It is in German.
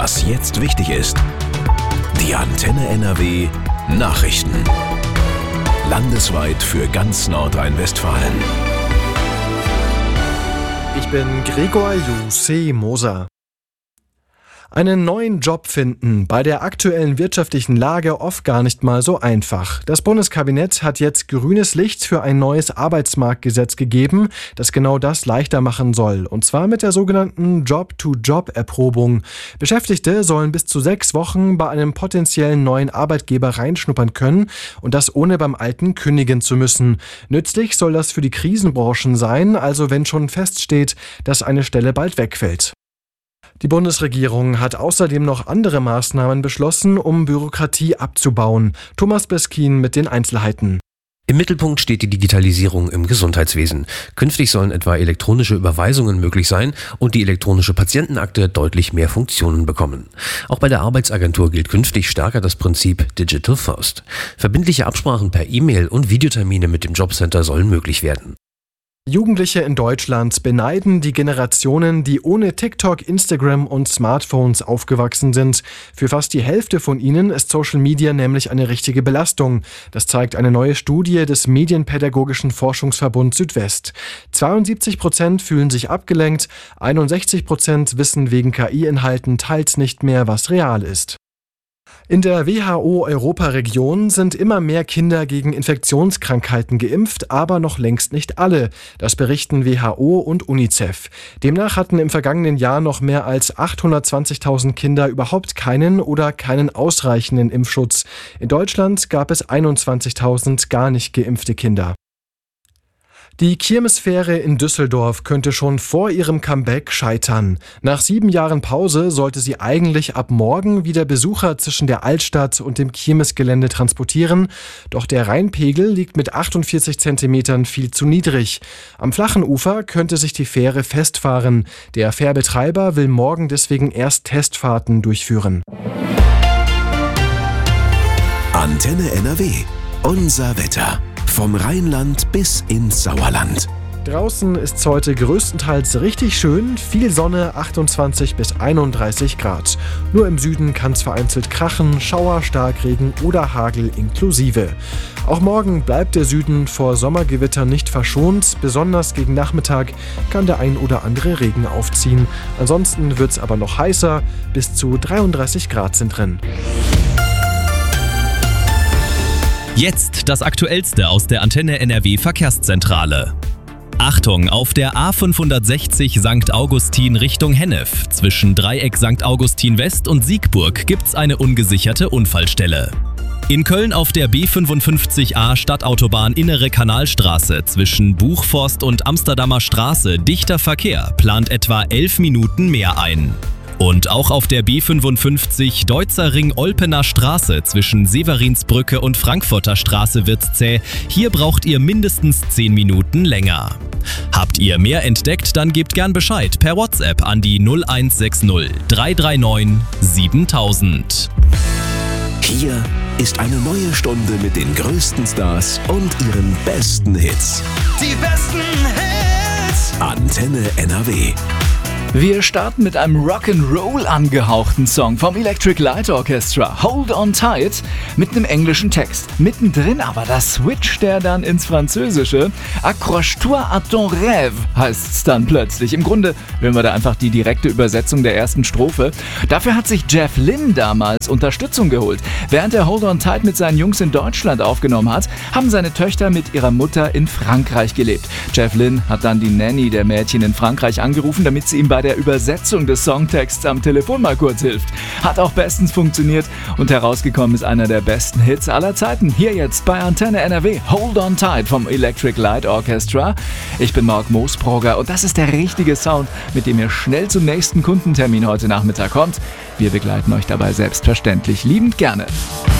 Was jetzt wichtig ist. Die Antenne NRW Nachrichten. Landesweit für ganz Nordrhein-Westfalen. Ich bin Gregor Jussi Moser. Einen neuen Job finden, bei der aktuellen wirtschaftlichen Lage oft gar nicht mal so einfach. Das Bundeskabinett hat jetzt grünes Licht für ein neues Arbeitsmarktgesetz gegeben, das genau das leichter machen soll. Und zwar mit der sogenannten Job-to-Job-Erprobung. Beschäftigte sollen bis zu 6 Wochen bei einem potenziellen neuen Arbeitgeber reinschnuppern können und das ohne beim alten kündigen zu müssen. Nützlich soll das für die Krisenbranchen sein, also wenn schon feststeht, dass eine Stelle bald wegfällt. Die Bundesregierung hat außerdem noch andere Maßnahmen beschlossen, um Bürokratie abzubauen. Thomas Beskin mit den Einzelheiten. Im Mittelpunkt steht die Digitalisierung im Gesundheitswesen. Künftig sollen etwa elektronische Überweisungen möglich sein und die elektronische Patientenakte deutlich mehr Funktionen bekommen. Auch bei der Arbeitsagentur gilt künftig stärker das Prinzip Digital First. Verbindliche Absprachen per E-Mail und Videotermine mit dem Jobcenter sollen möglich werden. Jugendliche in Deutschland beneiden die Generationen, die ohne TikTok, Instagram und Smartphones aufgewachsen sind. Für fast die Hälfte von ihnen ist Social Media nämlich eine richtige Belastung. Das zeigt eine neue Studie des Medienpädagogischen Forschungsverbunds Südwest. 72% fühlen sich abgelenkt, 61% wissen wegen KI-Inhalten teils nicht mehr, was real ist. In der WHO-Europaregion sind immer mehr Kinder gegen Infektionskrankheiten geimpft, aber noch längst nicht alle. Das berichten WHO und UNICEF. Demnach hatten im vergangenen Jahr noch mehr als 820.000 Kinder überhaupt keinen oder keinen ausreichenden Impfschutz. In Deutschland gab es 21.000 gar nicht geimpfte Kinder. Die Kirmesfähre in Düsseldorf könnte schon vor ihrem Comeback scheitern. Nach 7 Jahren Pause sollte sie eigentlich ab morgen wieder Besucher zwischen der Altstadt und dem Kirmesgelände transportieren. Doch der Rheinpegel liegt mit 48 Zentimetern viel zu niedrig. Am flachen Ufer könnte sich die Fähre festfahren. Der Fährbetreiber will morgen deswegen erst Testfahrten durchführen. Antenne NRW. Unser Wetter. Vom Rheinland bis ins Sauerland. Draußen ist es heute größtenteils richtig schön, viel Sonne, 28 bis 31 Grad. Nur im Süden kann es vereinzelt krachen, Schauer, Starkregen oder Hagel inklusive. Auch morgen bleibt der Süden vor Sommergewittern nicht verschont, besonders gegen Nachmittag kann der ein oder andere Regen aufziehen. Ansonsten wird es aber noch heißer, bis zu 33 Grad sind drin. Jetzt das Aktuellste aus der Antenne NRW Verkehrszentrale. Achtung, auf der A560 St. Augustin Richtung Hennef. Zwischen Dreieck St. Augustin West und Siegburg gibt's eine ungesicherte Unfallstelle. In Köln auf der B55A Stadtautobahn Innere Kanalstraße zwischen Buchforst und Amsterdamer Straße dichter Verkehr, plant etwa 11 Minuten mehr ein. Und auch auf der B55 Deutzer Ring Olpener Straße zwischen Severinsbrücke und Frankfurter Straße wird's zäh. Hier braucht ihr mindestens 10 Minuten länger. Habt ihr mehr entdeckt, dann gebt gern Bescheid per WhatsApp an die 0160 339 7000. Hier ist eine neue Stunde mit den größten Stars und ihren besten Hits. Die besten Hits! Antenne NRW. Wir starten mit einem Rock'n'Roll angehauchten Song vom Electric Light Orchestra, Hold On Tight, mit einem englischen Text. Mittendrin aber das switcht der dann ins Französische. Accroche-toi à ton rêve heißt es dann plötzlich. Im Grunde hören wir da einfach die direkte Übersetzung der ersten Strophe. Dafür hat sich Jeff Lynne damals Unterstützung geholt. Während er Hold On Tight mit seinen Jungs in Deutschland aufgenommen hat, haben seine Töchter mit ihrer Mutter in Frankreich gelebt. Jeff Lynne hat dann die Nanny der Mädchen in Frankreich angerufen, damit sie ihm bei der Übersetzung des Songtexts am Telefon mal kurz hilft. Hat auch bestens funktioniert und herausgekommen ist einer der besten Hits aller Zeiten. Hier jetzt bei Antenne NRW, Hold On Tight vom Electric Light Orchestra. Ich bin Marc Moosbrugger und das ist der richtige Sound, mit dem ihr schnell zum nächsten Kundentermin heute Nachmittag kommt. Wir begleiten euch dabei selbstverständlich liebend gerne.